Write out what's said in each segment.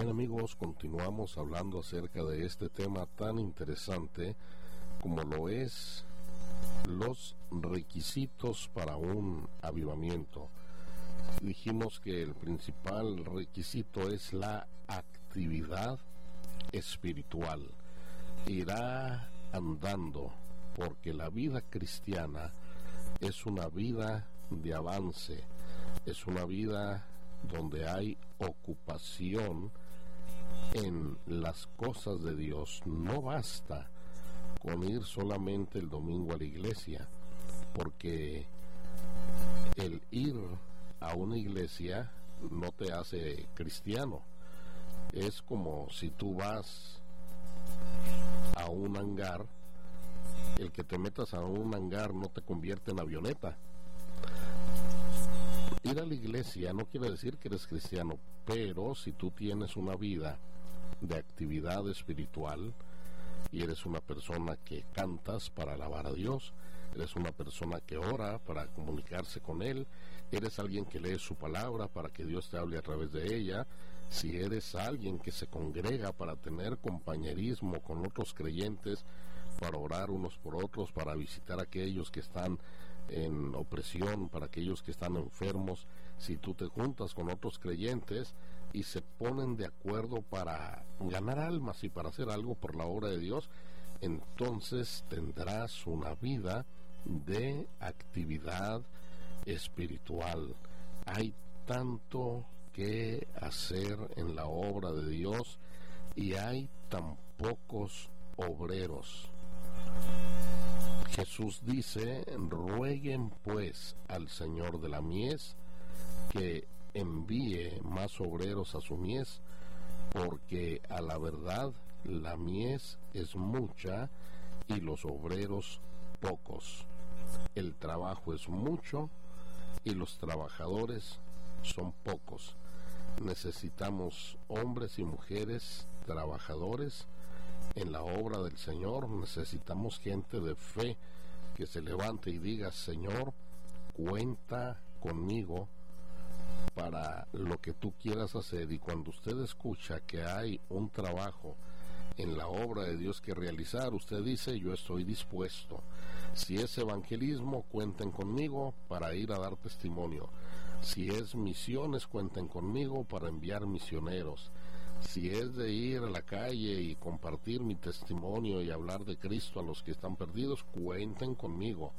Bien, amigos, continuamos hablando acerca de este tema tan interesante como lo es los requisitos para un avivamiento. Dijimos que el principal requisito es la actividad espiritual. Irá andando, porque la vida cristiana es una vida de avance, es una vida donde hay ocupación en las cosas de Dios. No basta con ir solamente el domingo a la iglesia, porque el ir a una iglesia no te hace cristiano. Es como si tú vas a un hangar, el que te metas a un hangar no te convierte en avioneta. Ir a la iglesia no quiere decir que eres cristiano, pero si tú tienes una vida de actividad espiritual y eres una persona que cantas para alabar a Dios, eres una persona que ora para comunicarse con Él, eres alguien que lee su palabra para que Dios te hable a través de ella, si eres alguien que se congrega para tener compañerismo con otros creyentes, para orar unos por otros, para visitar a aquellos que están en opresión, para aquellos que están enfermos, si tú te juntas con otros creyentes y se ponen de acuerdo para ganar almas y para hacer algo por la obra de Dios, entonces tendrás una vida de actividad espiritual. Hay tanto que hacer en la obra de Dios y hay tan pocos obreros. Jesús dice: rueguen pues al Señor de la mies que envíe más obreros a su mies, porque a la verdad la mies es mucha y los obreros pocos. El trabajo es mucho y los trabajadores son pocos. Necesitamos hombres y mujeres trabajadores en la obra del Señor. Necesitamos gente de fe que se levante y diga: Señor, cuenta conmigo para lo que tú quieras hacer. Y cuando usted escucha que hay un trabajo en la obra de Dios que realizar, usted dice: yo estoy dispuesto. Si es evangelismo, cuenten conmigo para ir a dar testimonio. Si es misiones, cuenten conmigo para enviar misioneros. Si es de ir a la calle y compartir mi testimonio y hablar de Cristo a los que están perdidos, cuenten conmigo.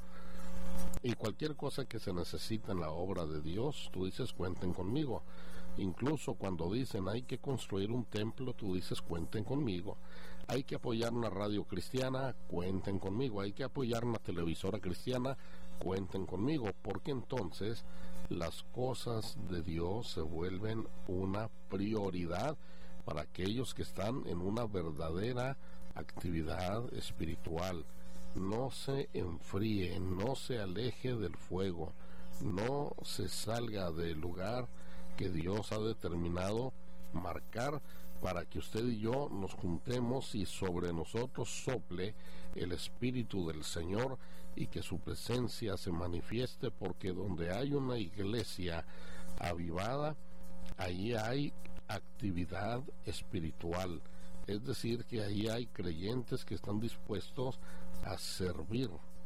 Y cualquier cosa que se necesita en la obra de Dios, tú dices: cuenten conmigo. Incluso cuando dicen: hay que construir un templo, tú dices: cuenten conmigo. Hay que apoyar una radio cristiana, cuenten conmigo. Hay que apoyar una televisora cristiana, cuenten conmigo. Porque entonces las cosas de Dios se vuelven una prioridad para aquellos que están en una verdadera actividad espiritual. No se enfríe, no se aleje del fuego, no se salga del lugar que Dios ha determinado marcar para que usted y yo nos juntemos y sobre nosotros sople el Espíritu del Señor y que su presencia se manifieste, porque donde hay una iglesia avivada, ahí hay actividad espiritual. Es decir, que ahí hay creyentes que están dispuestos a servir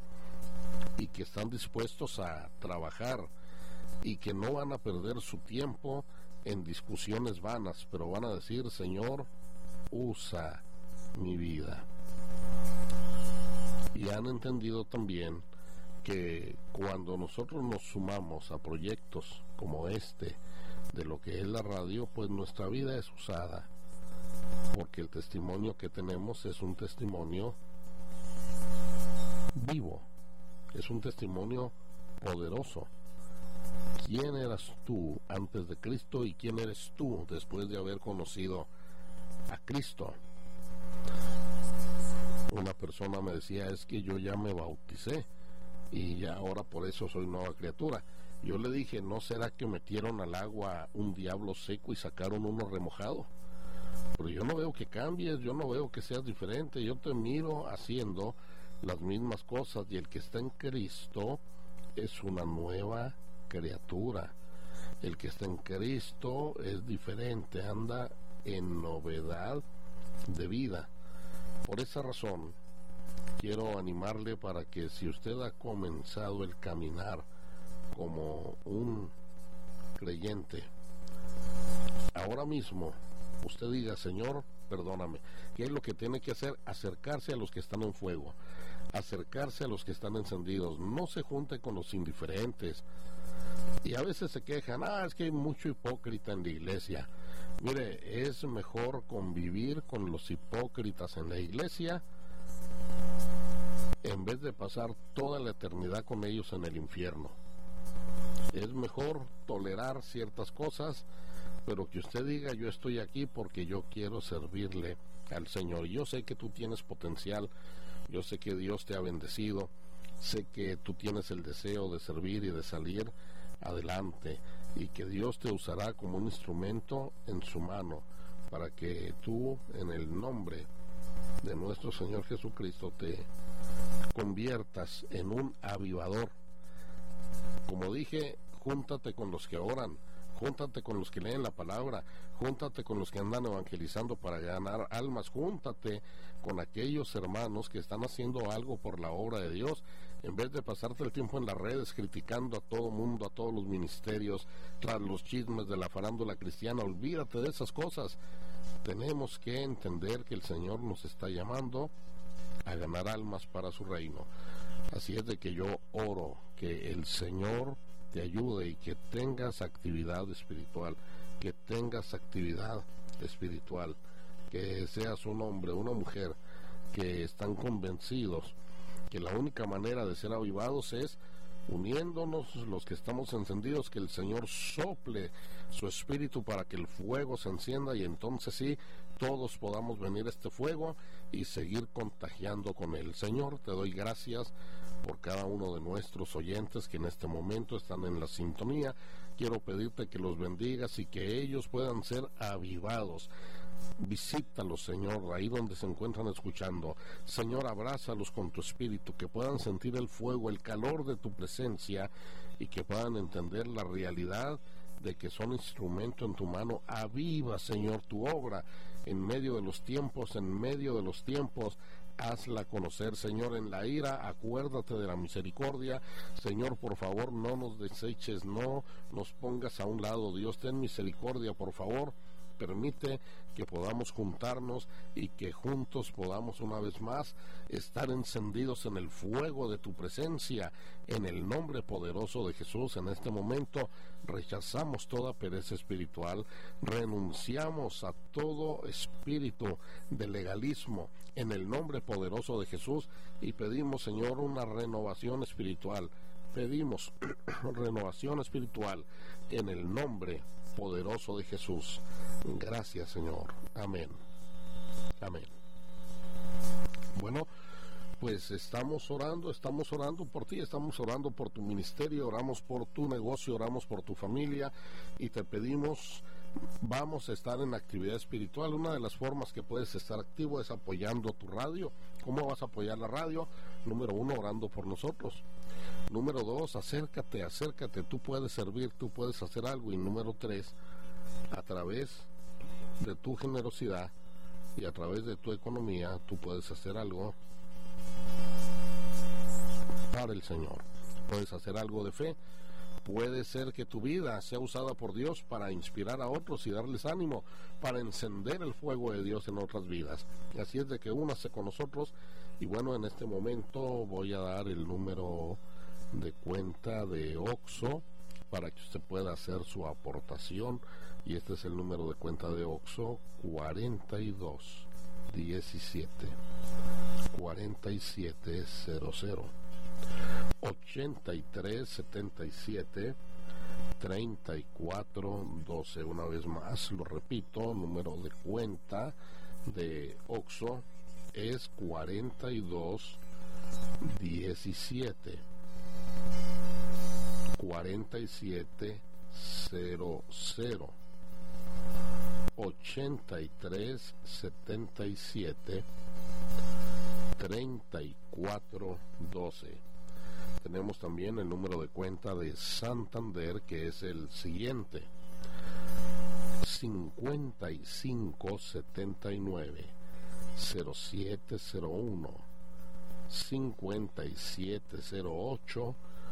y que están dispuestos a trabajar y que no van a perder su tiempo en discusiones vanas, pero van a decir: Señor, usa mi vida. Y han entendido también que cuando nosotros nos sumamos a proyectos como este, de lo que es la radio, pues nuestra vida es usada, porque el testimonio que tenemos es un testimonio vivo, es un testimonio poderoso. ¿Quién eras tú antes de Cristo y quién eres tú después de haber conocido a Cristo? Una persona me decía: es que yo ya me bauticé y ya ahora por eso soy nueva criatura. Yo le dije: ¿no será que metieron al agua un diablo seco y sacaron uno remojado? Pero yo no veo que cambies, yo no veo que seas diferente, yo te miro haciendo las mismas cosas, y el que está en Cristo es una nueva criatura. El que está en Cristo es diferente, anda en novedad de vida. Por esa razón, quiero animarle para que si usted ha comenzado el caminar como un creyente, ahora mismo usted diga: Señor, perdóname. ¿Qué es lo que tiene que hacer? Acercarse a los que están en fuego, acercarse a los que están encendidos. No se junte con los indiferentes. Y a veces se quejan: es que hay mucho hipócrita en la iglesia. Mire, es mejor convivir con los hipócritas en la iglesia en vez de pasar toda la eternidad con ellos en el infierno. Es mejor tolerar ciertas cosas, pero que usted diga: yo estoy aquí porque yo quiero servirle al Señor. Yo sé que tú tienes potencial, yo sé que Dios te ha bendecido, sé que tú tienes el deseo de servir y de salir adelante, y que Dios te usará como un instrumento en su mano para que tú, en el nombre de nuestro Señor Jesucristo, te conviertas en un avivador. Como dije, júntate con los que oran, júntate con los que leen la palabra, júntate con los que andan evangelizando para ganar almas, júntate con aquellos hermanos que están haciendo algo por la obra de Dios, en vez de pasarte el tiempo en las redes criticando a todo mundo, a todos los ministerios, tras los chismes de la farándula cristiana. Olvídate de esas cosas. Tenemos que entender que el Señor nos está llamando a ganar almas para su reino. Así es de que yo oro que el Señor te ayude y que tengas actividad espiritual, que seas un hombre, una mujer que están convencidos que la única manera de ser avivados es uniéndonos los que estamos encendidos, que el Señor sople su espíritu para que el fuego se encienda, y entonces sí, todos podamos venir a este fuego y seguir contagiando con él. Señor, te doy gracias por cada uno de nuestros oyentes que en este momento están en la sintonía. Quiero pedirte que los bendigas y que ellos puedan ser avivados. Visítalos, Señor, ahí donde se encuentran escuchando. Señor, abrázalos con tu espíritu, que puedan sentir el fuego, el calor de tu presencia, y que puedan entender la realidad de que son instrumento en tu mano. Aviva, Señor, tu obra en medio de los tiempos, hazla conocer, Señor. En la ira, acuérdate de la misericordia. Señor, por favor, no nos deseches, no nos pongas a un lado. Dios, ten misericordia, por favor. Permite que podamos juntarnos y que juntos podamos una vez más estar encendidos en el fuego de tu presencia. En el nombre poderoso de Jesús, en este momento rechazamos toda pereza espiritual, renunciamos a todo espíritu de legalismo en el nombre poderoso de Jesús, y pedimos, Señor, una renovación espiritual. Pedimos renovación espiritual en el nombre poderoso de Jesús. Gracias, Señor. Amén. Amén. Bueno, pues estamos orando por ti, estamos orando por tu ministerio, oramos por tu negocio, oramos por tu familia, y te pedimos, vamos a estar en actividad espiritual. Una de las formas que puedes estar activo es apoyando tu radio. ¿Cómo vas a apoyar la radio? Número 1, orando por nosotros. Número 2, acércate, tú puedes servir, tú puedes hacer algo. Y número 3, a través de tu generosidad y a través de tu economía, tú puedes hacer algo para el Señor. Puedes hacer algo de fe. Puede ser que tu vida sea usada por Dios para inspirar a otros y darles ánimo, para encender el fuego de Dios en otras vidas. Así es de que únase con nosotros. Y bueno, en este momento voy a dar el número de cuenta de OXXO para que usted pueda hacer su aportación, y este es el número de cuenta de OXXO: 42 17 4700 83 77 34 12. Una vez más lo repito, número de cuenta de OXXO es 42 17 4700 83 77 34 12. Tenemos también el número de cuenta de Santander, que es el siguiente: 5579 0701 5708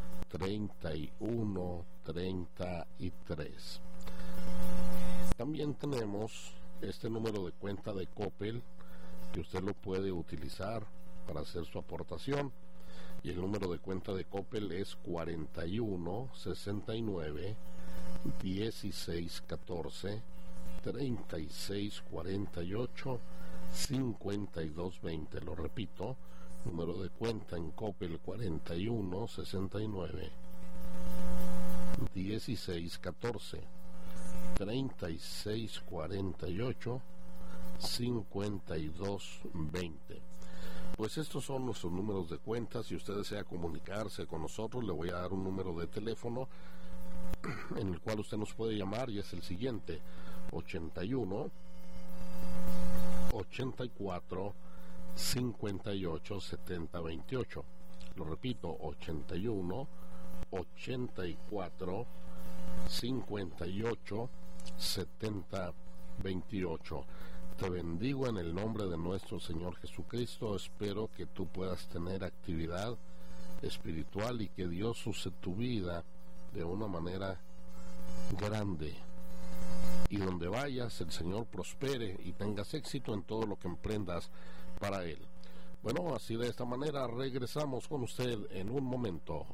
3133. También tenemos este número de cuenta de Coppel, que usted lo puede utilizar para hacer su aportación, y el número de cuenta de Coppel es 41 69 16 14 36 48 52 20. Lo repito, número de cuenta en Coppel 41 69 16 14 36 48 52 20. Pues estos son nuestros números de cuenta. Si usted desea comunicarse con nosotros, le voy a dar un número de teléfono en el cual usted nos puede llamar, y es el siguiente: 81 84 58 70 28. Lo repito, 81 84 58 70 28. Te bendigo en el nombre de nuestro Señor Jesucristo. Espero que tú puedas tener actividad espiritual y que Dios use tu vida de una manera grande, y donde vayas el Señor prospere y tengas éxito en todo lo que emprendas para Él. Bueno, así de esta manera regresamos con usted en un momento.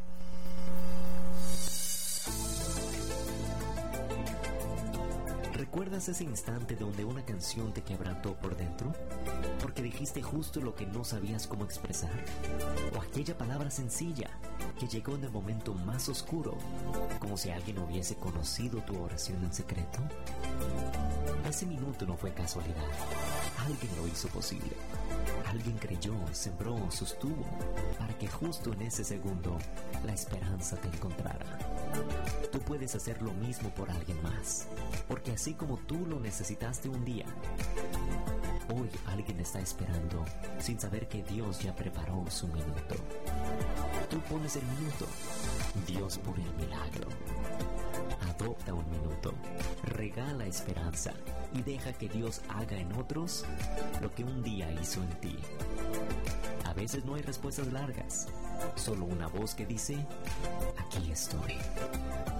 ¿Recuerdas ese instante donde una canción te quebrantó por dentro? Porque dijiste justo lo que no sabías cómo expresar. O aquella palabra sencilla que llegó en el momento más oscuro, como si alguien hubiese conocido tu oración en secreto. Ese minuto no fue casualidad. Alguien lo hizo posible. Alguien creyó, sembró, sostuvo, para que justo en ese segundo la esperanza te encontrara. Tú puedes hacer lo mismo por alguien más, porque así como tú lo necesitaste un día, hoy alguien está esperando sin saber que Dios ya preparó su minuto. Tú pones el minuto, Dios pone el milagro. Adopta un minuto, regala esperanza y deja que Dios haga en otros lo que un día hizo en ti. A veces no hay respuestas largas, solo una voz que dice: aquí estoy.